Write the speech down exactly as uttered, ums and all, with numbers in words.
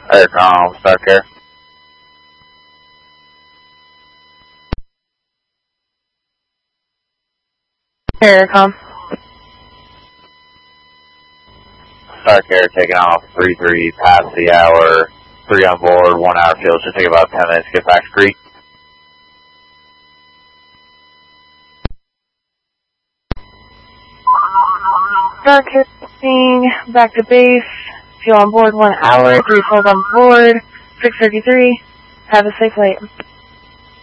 Aircom, Star Care. Aircom. Star Care taking off three three past the hour, three on board, one hour fuel. Should take about ten minutes to get back to Crete. Star Care back to base. Fuel on board one hour, three twelve on board, six thirty-three. Have a safe flight.